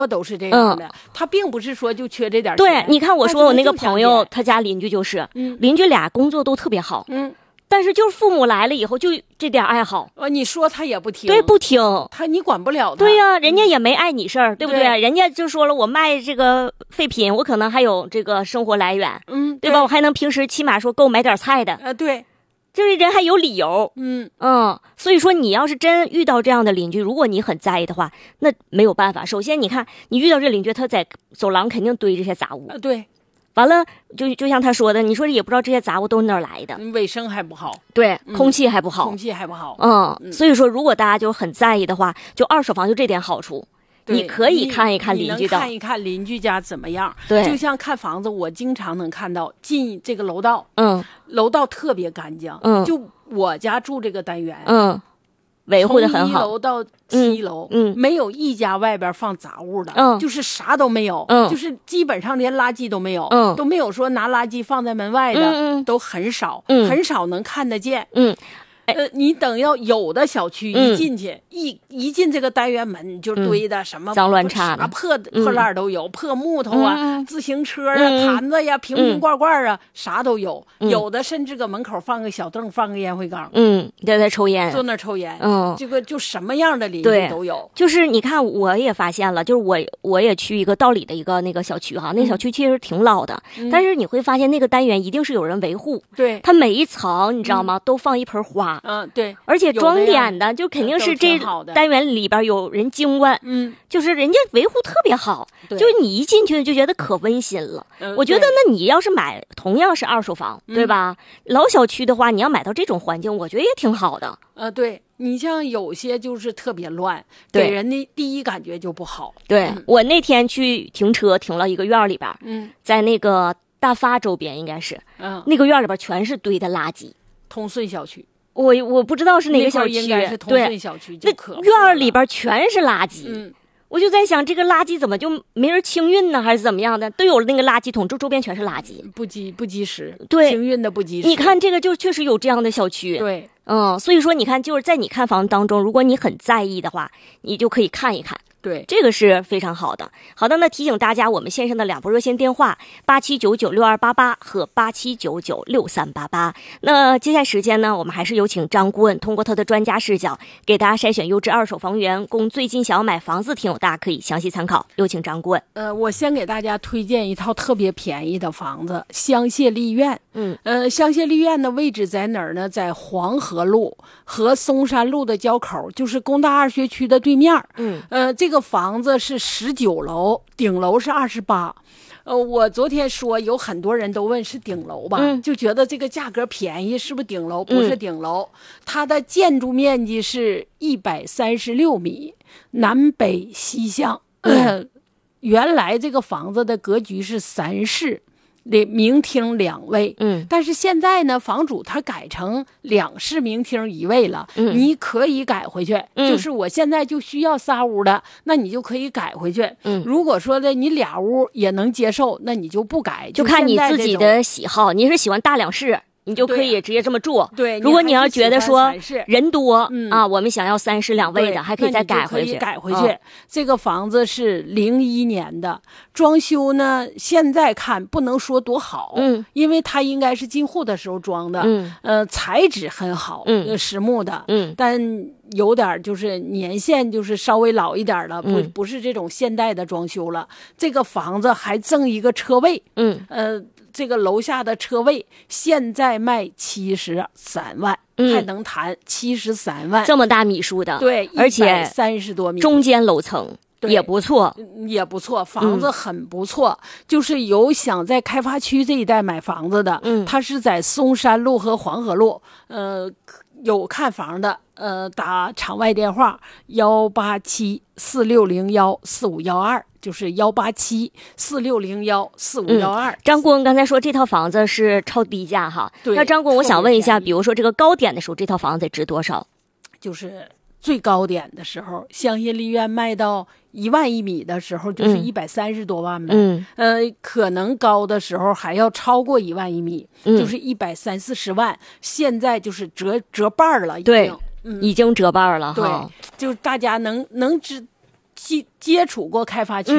都是这样的，他并不是说就缺这点钱。 对，你看我说我那个朋友，他家邻居就是，邻居俩工作都特别好，但是就是父母来了以后就这点爱好， 你说他也不听， 对，不听， 你管不了他。 对呀，人家也没碍你事儿，对不对？人家就说了，我卖这个废品，我可能还有这个生活来源，对吧？我还能平时起码说够买点菜的， 对。 就是人还有理由，所以说你要是真遇到这样的邻居，如果你很在意的话，那没有办法。首先你看，你遇到这邻居，他在走廊肯定堆这些杂物， 对， 完了就像他说的，你说也不知道这些杂物都是哪儿来的， 卫生还不好， 对，空气还不好，所以说如果大家就很在意的话，就二手房就这点好处。你可以看一看邻居的， 看一看邻居家怎么样。 对， 就像看房子，我经常能看到进这个楼道，楼道特别干净，就我家住这个单元， 维护的很好， 从1楼到7楼，没有一家外边放杂物的，就是啥都没有，就是基本上连垃圾都没有，都没有说拿垃圾放在门外的，都很少，很少能看得见，你等要有的小区一进去，一进这个单元门就堆的什么脏乱差的，啥破烂都有，破木头啊，自行车啊，坛子呀，瓶瓶罐罐啊，啥都有，有的甚至搁门口放个小凳，放个烟灰缸， 在抽烟， 坐那抽烟，这个就什么样的邻居都有。 就是你看，我也发现了，就是我也去一个道里的一个那个小区哈，那个小区其实挺老的，但是你会发现那个单元一定是有人维护， 对， 它每一层你知道吗，都放一盆花。 对， 而且装点的就肯定是这单元里边有人经管，就是人家维护特别好，就是你一进去就觉得可温馨了。我觉得那你要是买同样是二手房，对吧？老小区的话，你要买到这种环境，我觉得也挺好的。 对，你像有些就是特别乱，给人的第一感觉就不好。 对，我那天去停车，停了一个院里边，在那个大发周边应该是，那个院里边全是堆的垃圾。 通顺小区。 我不知道是哪个小区， 应该是同顺小区，就可那院里边全是垃圾。我就在想，这个垃圾怎么就没人清运呢，还是怎么样的？都有了那个垃圾桶，周边全是垃圾， 不及时， 对， 清运的不及时。 你看这个就确实有这样的小区， 对， 所以说你看，就是在你看房当中，如果你很在意的话，你就可以看一看。 对， 这个是非常好的。好的，那提醒大家，我们线上的2部热线电话87996288和87996388。那接下来时间呢，我们还是有请张顾问通过他的专家视角，给大家筛选优质二手房源，供最近想要买房子听友大家可以详细参考。有请张顾问。 我先给大家推荐一套特别便宜的房子，香榭丽苑。香榭丽苑的位置在哪儿呢？在黄河路和松山路的交口，就是工大2学区的对面。这个房子是19楼，顶楼是28。我昨天说有很多人都问是顶楼吧，就觉得这个价格便宜，是不是顶楼？不是顶楼，它的建筑面积是136米，南北西向。原来这个房子的格局是3室。明厅2卫，但是现在呢，房主他改成2室明厅1卫了，你可以改回去，就是我现在就需要3屋的，那你就可以改回去。如果说的你2屋也能接受，那你就不改， 就看你自己的喜好。你是喜欢大2室？你就可以直接这么住。 对， 如果你要觉得说人多我们想要3室2卫的，还可以再改回去。 这个房子是01年的，装修呢，现在看不能说多好，因为它应该是进户的时候装的，材质很好，实木的，但有点就是年限就是稍微老一点了，不是这种现代的装修了。这个房子还赠一个车位，这个楼下的车位现在卖73万，还能谈73万， 这么大米数的， 对， 而且 30多米， 中间楼层也不错， 房子很不错。就是有想在开发区这一带买房子的，它是在松山路和黄河路，有看房的，打场外电话18746014512，就是18746014512。 张顾问刚才说这套房子是超低价哈， 对。 那张顾问，我想问一下，比如说这个高点的时候，这套房子值多少？ 就是最高点的时候，香榭丽苑卖到1万1米的时候，就是130多万呗。可能高的时候还要超过1万1米，就是130-140万。现在就是折半了，已经。 对，已经折半了哈。 对，就大家能接触过开发区